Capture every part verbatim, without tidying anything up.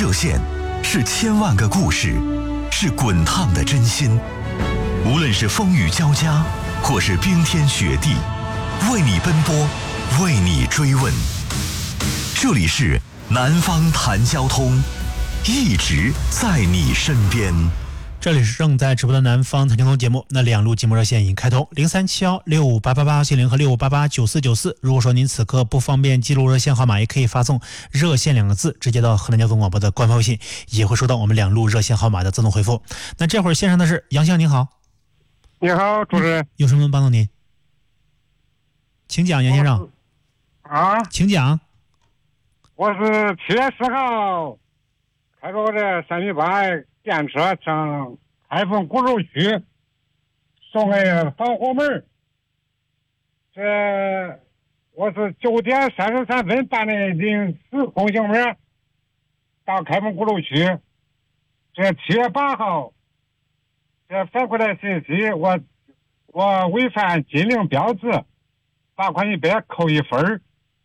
热线，是千万个故事，是滚烫的真心。无论是风雨交加，或是冰天雪地，为你奔波，为你追问。这里是南方谈交通，一直在你身边。 这里是正在直播的南方谈交通节目，那两路节目热线已经开通，零三七幺六五八八八七零和六五八八九四九四。如果说您此刻不方便记录热线号码，也可以发送热线两个字直接到河南交通广播的官方微信，也会收到我们两路热线号码的自动回复。那这会儿线上的是杨先生，您好。 你好，主持人。 有什么能帮到您？请讲，杨先生。 啊， 请讲。 我是七月十号开着我的三米八电车上开封鼓楼区送给防火门。这我是九点三十三分办的临时通行门到开封鼓楼区。这七月八号这反馈的信息，我我违反禁令标志，罚款一百，扣一分。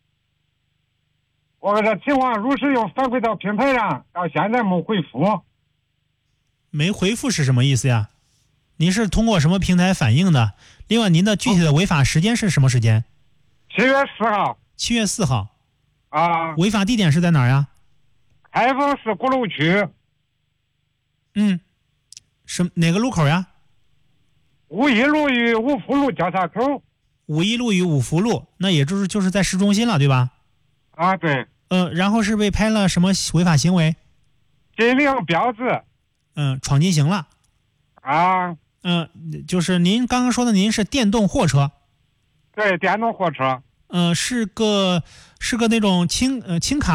我这情况如实又反馈到平台上，到现在没回复。 没回复是什么意思呀？您是通过什么平台反映的？另外，您的具体的违法时间是什么时间？ 七月四号。 七月四号。 啊。 违法地点是在哪儿呀？ 开封市鼓楼区。 嗯，是哪个路口呀？ 五一路与五福路交叉口。 五一路与五福路，那也就是就是在市中心了，对吧？ 啊，对。 呃，然后是被拍了什么违法行为？ 禁令标志。 嗯，闯禁行了。 啊。 嗯、呃，就是您刚刚说的，您是电动货车。 对，电动货车。 呃，是个是个那种轻呃轻卡。